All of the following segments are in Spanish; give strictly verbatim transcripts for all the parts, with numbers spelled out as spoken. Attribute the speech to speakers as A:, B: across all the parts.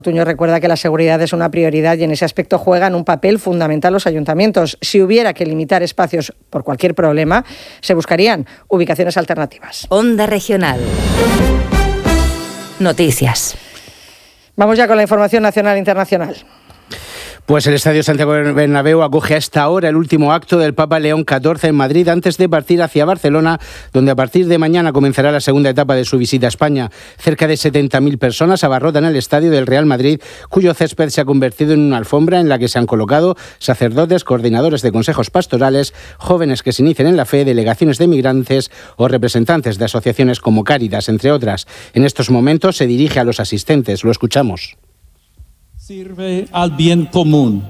A: Tuño recuerda que la seguridad es una prioridad y en ese aspecto juegan un papel fundamental los ayuntamientos. Si hubiera que limitar espacios por cualquier problema, se buscarían ubicaciones alternativas.
B: Onda Regional. Noticias.
A: Vamos ya con la información nacional e internacional.
C: Pues el Estadio Santiago Bernabéu acoge a esta hora el último acto del Papa León catorce en Madrid antes de partir hacia Barcelona, donde a partir de mañana comenzará la segunda etapa de su visita a España. Cerca de setenta mil personas abarrotan el estadio del Real Madrid, cuyo césped se ha convertido en una alfombra en la que se han colocado sacerdotes, coordinadores de consejos pastorales, jóvenes que se inician en la fe, delegaciones de migrantes o representantes de asociaciones como Cáritas, entre otras. En estos momentos se dirige a los asistentes. Lo escuchamos.
D: Sirve al bien común.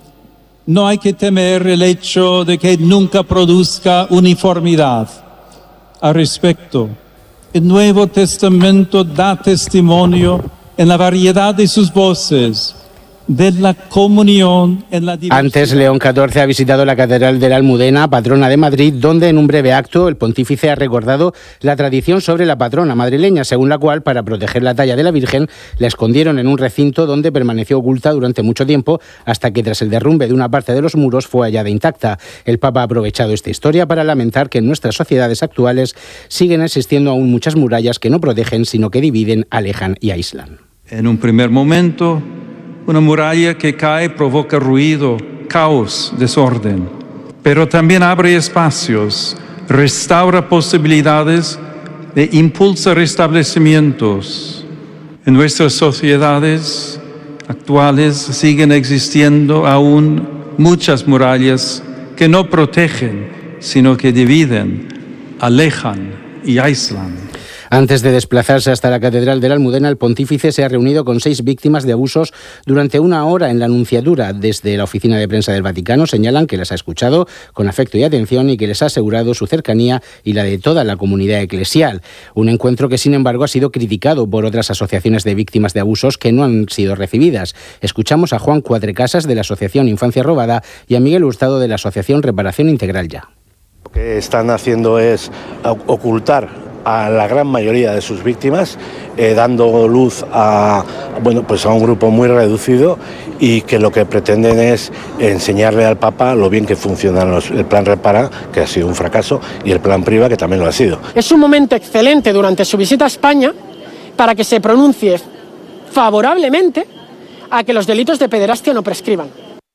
D: No hay que temer el hecho de que nunca produzca uniformidad. Al respecto, el Nuevo Testamento da testimonio en la variedad de sus voces de la comunión en la diversidad.
C: Antes, León catorce ha visitado la Catedral de la Almudena, patrona de Madrid, donde en un breve acto el pontífice ha recordado la tradición sobre la patrona madrileña, según la cual, para proteger la talla de la Virgen, la escondieron en un recinto donde permaneció oculta durante mucho tiempo, hasta que tras el derrumbe de una parte de los muros fue hallada intacta. El Papa ha aprovechado esta historia para lamentar que en nuestras sociedades actuales siguen existiendo aún muchas murallas que no protegen, sino que dividen, alejan y aíslan.
D: En un primer momento, una muralla que cae provoca ruido, caos, desorden, pero también abre espacios, restaura posibilidades e impulsa restablecimientos. En nuestras sociedades actuales siguen existiendo aún muchas murallas que no protegen, sino que dividen, alejan y aíslan.
C: Antes de desplazarse hasta la Catedral de la Almudena, el pontífice se ha reunido con seis víctimas de abusos durante una hora en la Nunciatura. Desde la oficina de prensa del Vaticano señalan que las ha escuchado con afecto y atención y que les ha asegurado su cercanía y la de toda la comunidad eclesial. Un encuentro que, sin embargo, ha sido criticado por otras asociaciones de víctimas de abusos que no han sido recibidas. Escuchamos a Juan Cuatrecasas de la Asociación Infancia Robada y a Miguel Hurtado de la Asociación Reparación Integral Ya.
E: Lo que están haciendo es ocultar a la gran mayoría de sus víctimas, eh, dando luz a, bueno, pues a un grupo muy reducido y que lo que pretenden es enseñarle al Papa lo bien que funcionan los, el plan Repara, que ha sido un fracaso, y el plan Priva, que también lo ha sido.
F: Es un momento excelente durante su visita a España para que se pronuncie favorablemente a que los delitos de pederastia no prescriban.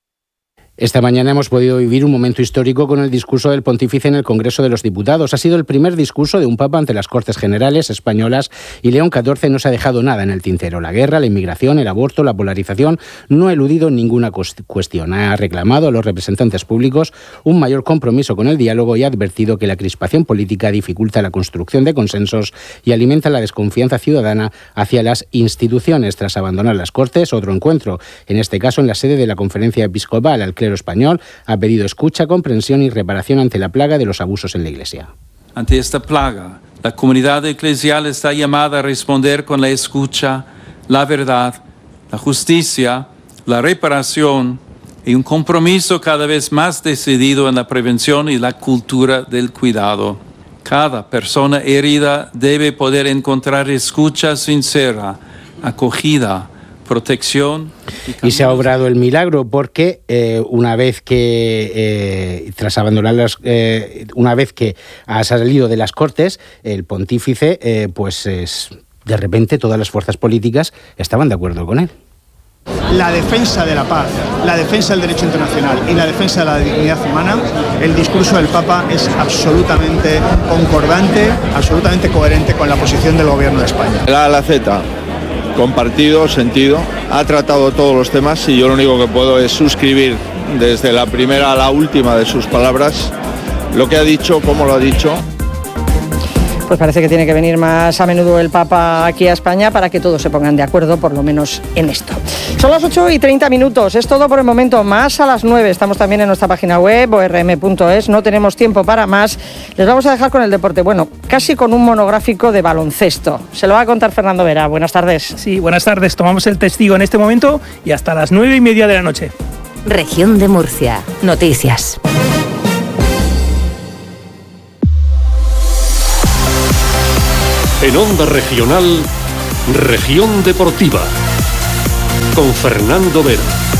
C: Esta mañana hemos podido vivir un momento histórico con el discurso del pontífice en el Congreso de los Diputados. Ha sido el primer discurso de un papa ante las Cortes Generales españolas y León catorce no se ha dejado nada en el tintero. La guerra, la inmigración, el aborto, la polarización no ha eludido ninguna cuestión. Ha reclamado a los representantes públicos un mayor compromiso con el diálogo y ha advertido que la crispación política dificulta la construcción de consensos y alimenta la desconfianza ciudadana hacia las instituciones. Tras abandonar las Cortes, otro encuentro, en este caso en la sede de la Conferencia Episcopal. Al clero español ha pedido escucha, comprensión y reparación ante la plaga de los abusos en la Iglesia.
D: Ante esta plaga, la comunidad eclesial está llamada a responder con la escucha, la verdad, la justicia, la reparación y un compromiso cada vez más decidido en la prevención y la cultura del cuidado. Cada persona herida debe poder encontrar escucha sincera, acogida, protección.
C: Y, y se ha obrado el milagro porque eh, una vez que eh, tras abandonar las, eh, una vez que ha salido de las Cortes, el pontífice, eh, pues es, de repente todas las fuerzas políticas estaban de acuerdo con él.
G: La defensa de la paz, la defensa del derecho internacional y la defensa de la dignidad humana, el discurso del Papa es absolutamente concordante, absolutamente coherente con la posición del Gobierno de España.
H: La Alaceta, compartido, sentido, ha tratado todos los temas y yo lo único que puedo es suscribir desde la primera a la última de sus palabras lo que ha dicho, cómo lo ha dicho.
A: Pues parece que tiene que venir más a menudo el Papa aquí a España para que todos se pongan de acuerdo, por lo menos en esto. Son las ocho y treinta minutos, es todo por el momento, más a las nueve. Estamos también en nuestra página web, o r m punto es, no tenemos tiempo para más. Les vamos a dejar con el deporte, bueno, casi con un monográfico de baloncesto. Se lo va a contar Fernando Vera, buenas tardes.
I: Sí, buenas tardes, tomamos el testigo en este momento y hasta las nueve y media de la noche.
B: Región de Murcia, noticias.
J: En Onda Regional, Región Deportiva. con Fernando Vera.